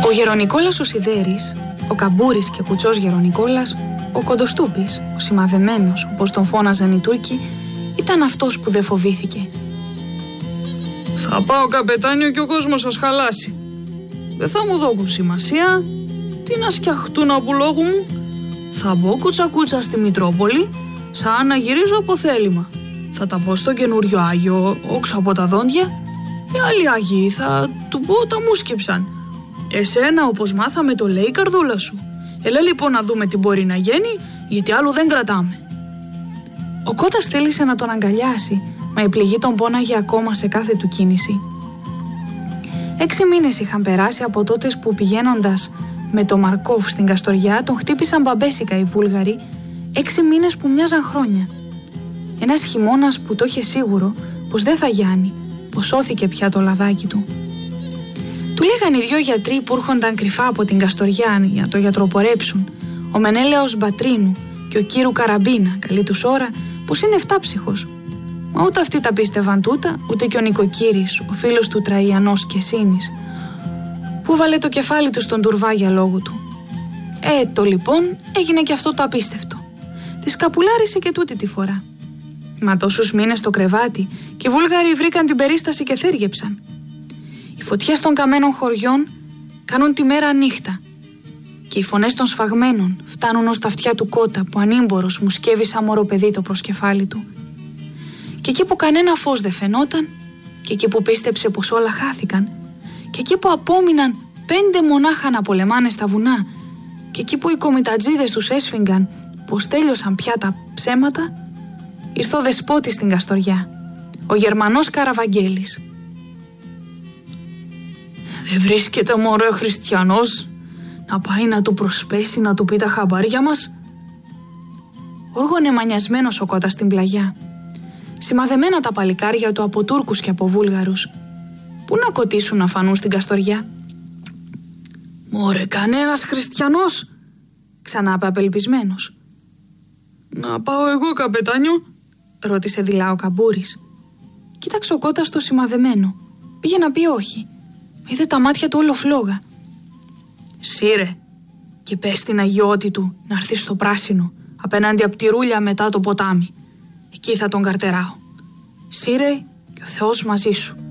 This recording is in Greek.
Ο Γερονικόλας ο Σιδέρης, ο Καμπούρης και κουτσός Γερονικόλας, ο Κοντοστούπης, ο σημαδεμένος, όπως τον φώναζαν οι Τούρκοι, ήταν αυτός που δεν φοβήθηκε. «Θα πάω καπετάνιο και ο κόσμος σας χαλάσει. Δεν θα μου δώκουν σημασία. Τι να σκιαχτούν από λόγου μου. Θα μπω κουτσακούτσα στη Μητρόπολη, σαν να γυρίζω από θέλημα. Θα τα πω στο καινούριο Άγιο, όξω από τα δόντια. Οι άλλοι Άγιοι θα του πω τα μου σκύψαν. Εσένα, όπως μάθαμε, το λέει η καρδούλα σου. Έλα λοιπόν να δούμε τι μπορεί να γίνει, γιατί άλλο δεν κρατάμε». Ο Κώτας θέλησε να τον αγκαλιάσει, μα η πληγή τον πόναγε ακόμα σε κάθε του κίνηση. 6 μήνες είχαν περάσει από τότε που πηγαίνοντας με το Μαρκόφ στην Καστοριά τον χτύπησαν μπαμπέσικα οι Βούλγαροι, 6 μήνες που μοιάζαν χρόνια. Ένας χειμώνας που το είχε σίγουρο πως δεν θα γιάνει, πως σώθηκε πια το λαδάκι του. Του λέγαν οι 2 γιατροί που έρχονταν κρυφά από την Καστοριά για να το γιατροπορέψουν, ο Μενέλαος Μπατρίνου και ο Κύρου Καραμπίνα, καλή τους ώρα, πως είναι 7ψυχος. Μα ούτε αυτοί τα πίστευαν τούτα, ούτε και ο Νικοκύρης, ο φίλος του Τραϊανός και Σύνης, που βάλε το κεφάλι του στον τουρβά για λόγου του. Το λοιπόν έγινε και αυτό το απίστευτο. Τη σκαπουλάρισε και τούτη τη φορά. Μα τόσους μήνες στο κρεβάτι και οι Βούλγαροι βρήκαν την περίσταση και θέργεψαν. Οι φωτιές των καμένων χωριών κάνουν τη μέρα νύχτα και οι φωνές των σφαγμένων φτάνουν ως τα αυτιά του Κώτα που ανήμπορος μου σκεύει σαν μωρό παιδί το προσκεφάλι του. Και εκεί που κανένα φως δεν φαινόταν, και εκεί που πίστεψε πως όλα χάθηκαν, και εκεί που απόμειναν 5 μονάχα να πολεμάνε στα βουνά, και εκεί που οι κομιτατζίδες τους έσφιγγαν πως τέλειωσαν πια τα ψέματα, ήρθε ο δεσπότης στην Καστοριά, ο Γερμανός Καραβαγγέλης. «Δεν βρίσκεται μωρέ χριστιανός να πάει να του προσπέσει να του πει τα χαμπάρια μας?» Όργωνε μανιασμένος ο Κώτας στην πλαγιά. Σημαδεμένα τα παλικάρια του από Τούρκους και από Βούλγαρους. Πού να κοτίσουν να φανούν στην Καστοριά? «Μωρέ, κανένας χριστιανός?» ξανά είπε απελπισμένος. «Να πάω εγώ, καπετάνιο?» ρώτησε δειλά ο Καμπούρης. Κοίταξε ο Κώτας το σημαδεμένο. Πήγε να πει όχι. Είδε τα μάτια του όλο φλόγα. «Σύρε, και πες στην αγιώτη του να έρθει στο πράσινο, απέναντι απ' τη Ρούλια μετά το ποτάμι. Εκεί θα τον καρτεράω. Σύρε, και ο Θεός μαζί σου».